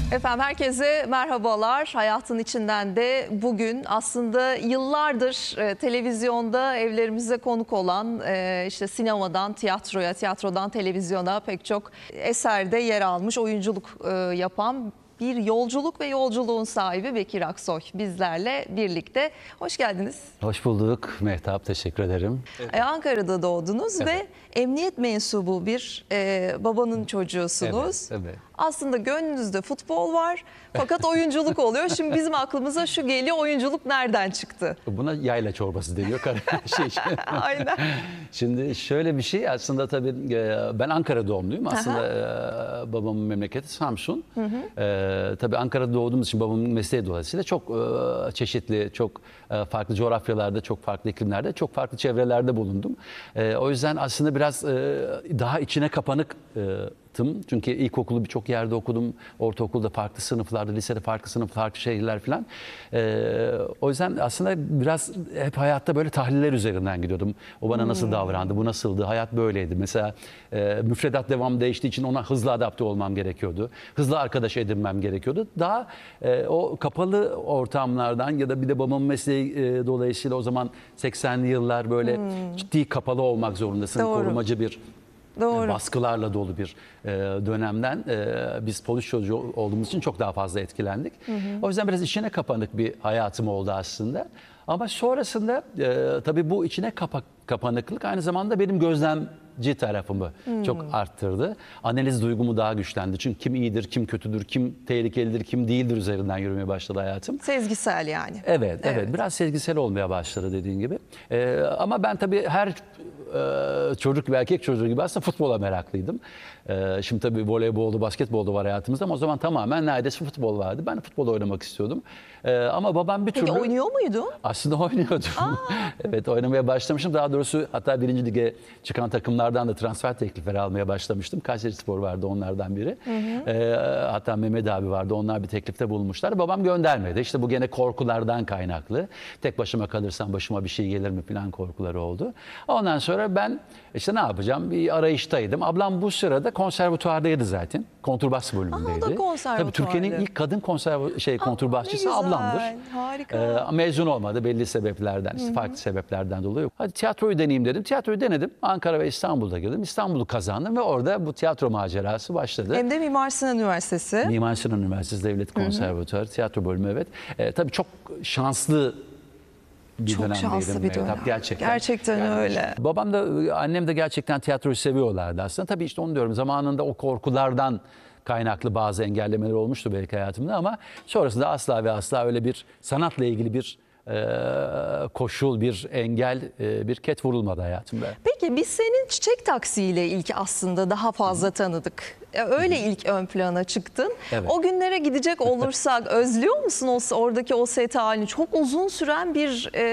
Efendim herkese merhabalar. Hayatın içinden de bugün aslında yıllardır televizyonda evlerimize konuk olan işte sinemadan tiyatroya, tiyatrodan televizyona pek çok eserde yer almış, oyunculuk yapan bir yolculuk ve yolculuğun sahibi Bekir Aksoy bizlerle birlikte. Hoş geldiniz. Hoş bulduk Mehtap, teşekkür ederim. Ankara'da doğdunuz ve emniyet mensubu bir babanın çocuğusunuz. Evet, evet. Aslında gönlünüzde futbol var fakat oyunculuk oluyor. Şimdi bizim aklımıza şu geliyor, oyunculuk nereden çıktı? Buna yayla çorbası deniyor. Aynen. Şimdi şöyle bir şey aslında tabii ben Ankara doğumluyum. Aslında babamın memleketi Samsun. Tabii Ankara'da doğduğumuz için babamın mesleği dolayısıyla çok çeşitli, çok farklı coğrafyalarda, çok farklı iklimlerde, çok farklı çevrelerde bulundum. O yüzden aslında biraz daha içine kapanıktım. Çünkü ilkokulu birçok yerde okudum. Ortaokulda farklı sınıflarda, lisede farklı sınıf, farklı şehirler falan. O yüzden aslında biraz hep hayatta böyle tahliller üzerinden gidiyordum. O bana nasıl davrandı, bu nasıldı, hayat böyleydi. Mesela müfredat devam değiştiği için ona hızlı adapte olmam gerekiyordu. Hızlı arkadaş edinmem gerekiyordu. Daha o kapalı ortamlardan ya da bir de babamın mesleği dolayısıyla o zaman 80'li yıllar böyle ciddi kapalı olmak zorundasın. Doğru. Korumacı bir Doğru. baskılarla dolu bir dönemden biz polis çocuğu olduğumuz için çok daha fazla etkilendik. O yüzden biraz içine kapanık bir hayatım oldu aslında. Ama sonrasında tabii bu içine kapanıklık aynı zamanda benim gözlemci tarafımı çok arttırdı. Analiz duygumu daha güçlendi. Çünkü kim iyidir, kim kötüdür, kim tehlikelidir, kim değildir üzerinden yürümeye başladı hayatım. Sezgisel yani. Evet. Biraz sezgisel olmaya başladı dediğin gibi. Ama ben tabii her çocuk ve erkek çocuğu gibi aslında futbola meraklıydım. Şimdi tabii voleyboldu, basketboldu var hayatımızda ama o zaman tamamen neredeyse futbol vardı. Ben de futbol oynamak istiyordum. Ama babam bir türlü... Peki oynuyor muydu? Aslında oynuyordum. Evet, oynamaya başlamıştım. Daha doğrusu hatta 1. Lige çıkan takımlardan da transfer teklifleri almaya başlamıştım. Kayserispor vardı onlardan biri. Hatta Mehmet abi vardı. Onlar bir teklifte bulmuşlar. Babam göndermedi. İşte bu gene korkulardan kaynaklı. Tek başıma kalırsam başıma bir şey gelir mi falan korkuları oldu. Ondan sonra ben işte ne yapacağım? Bir arayıştaydım. Ablam bu sırada konservatuvardaydı zaten. Kontrbas bölümündeydi. O da konservatuvarda. Tabii Türkiye'nin ilk kadın kontrbasçısı ablamdır. Harika. Mezun olmadı belli sebeplerden, işte farklı sebeplerden dolayı. Hadi tiyatroyu deneyeyim dedim. Tiyatroyu denedim. Ankara ve İstanbul'da girdim. İstanbul'u kazandım ve orada bu tiyatro macerası başladı. Hem de Mimar Sinan Üniversitesi. Mimar Sinan Üniversitesi Devlet Konservatuarı tiyatro bölümü, evet. Tabii çok şanslı bir Çok dönemdeydim. şanslı bir dönem. Gerçekten Yani öyle. Babam da annem de gerçekten tiyatroyu seviyorlardı aslında. Tabii işte onu diyorum, zamanında o korkulardan kaynaklı bazı engellemeler olmuştu belki hayatımda ama sonrasında asla ve asla öyle bir sanatla ilgili bir koşul, bir engel, bir ket vurulmadı hayatımda. Peki biz senin Çiçek Taksi ile ilk aslında daha fazla tanıdık. Öyle ilk ön plana çıktın. Evet. O günlere gidecek olursak özlüyor musun oradaki o set halini? Çok uzun süren bir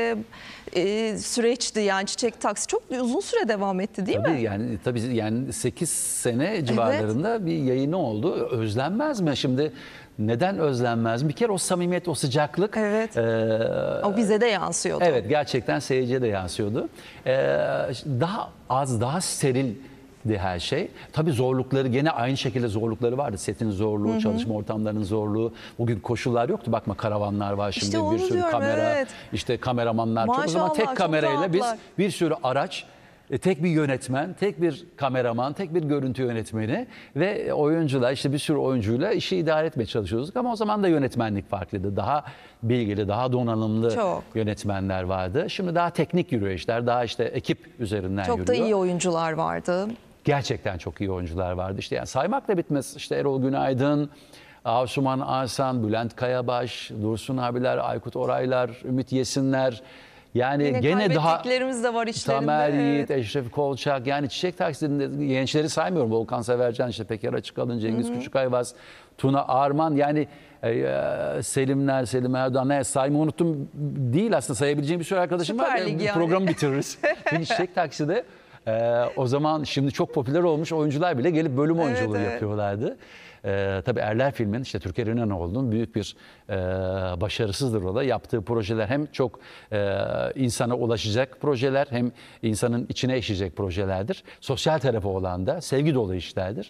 süreçti yani Çiçek Taksi. Çok uzun süre devam etti değil mi? Tabii yani 8 sene civarlarında bir yayını oldu. Özlenmez mi şimdi? Neden özlenmez? Bir kere o samimiyet, o sıcaklık. Evet. O bize de yansıyordu. Evet, gerçekten seyirciye de yansıyordu. Daha az, daha sterildi her şey. Tabii zorlukları, gene aynı şekilde zorlukları vardı. Setin zorluğu, çalışma ortamlarının zorluğu. Bugün koşullar yoktu. Bakma, karavanlar var şimdi, İşte bir sürü diyorum, kamera, evet. işte kameramanlar. Çok, o zaman Maşallah, tek kamerayla biz rahatlar. bir sürü araç, tek bir yönetmen, tek bir kameraman, tek bir görüntü yönetmeni ve oyuncular, işte bir sürü oyuncuyla işi idare etmeye çalışıyorduk. Ama o zaman da yönetmenlik farklıydı. Daha bilgili, daha donanımlı yönetmenler vardı. Şimdi daha teknik yürüyor işler, daha işte ekip üzerinden yürüyor. Çok da iyi oyuncular vardı. Gerçekten çok iyi oyuncular vardı. İşte yani saymak da bitmez. İşte Erol Günaydın, Asuman Arsan, Bülent Kayabaş, Dursun abiler, Aykut Oraylar, Ümit Yesinler. Yani Yine gene daha kaybettiklerimiz de var içlerinde. Tamer Yiğit, Eşref Kolçak, yani Çiçek Taksi'nde gençleri saymıyorum. Volkan Severcan, işte Peker Açıkalın, Cengiz Küçükayvaz, Tuna Arman, yani Selimler, Selim Erdoğan, saymayı unuttum değil aslında, sayabileceğim bir sürü arkadaşım var. Yani. Programı bitiririz. Çünkü Çiçek Taksi'de o zaman şimdi çok popüler olmuş oyuncular bile gelip bölüm oyunculuğu yapıyorlardı. Tabii Erler filmin, işte Türker İnanoğlu'nun büyük bir başarısızdır o da. Yaptığı projeler hem çok insana ulaşacak projeler, hem insanın içine işleyecek projelerdir. Sosyal tarafı olan da sevgi dolu işlerdir.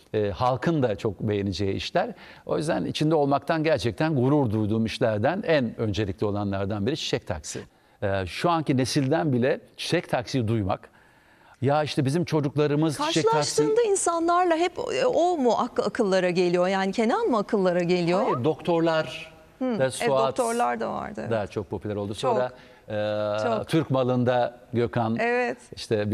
halkın da çok beğeneceği işler. O yüzden içinde olmaktan gerçekten gurur duyduğum işlerden en öncelikli olanlardan biri Çiçek Taksi. Şu anki nesilden bile Çiçek Taksi'yi duymak. Ya işte bizim çocuklarımız Çiçek Taksi... Karşılaştığında insanlarla hep o mu akıllara geliyor? Yani Kenan mı akıllara geliyor? Hayır, doktorlar da Suat doktorlar da vardı. Evet. da çok popüler oldu. Sonra Çok. Türk Malı'nda Gökhan Evet. işte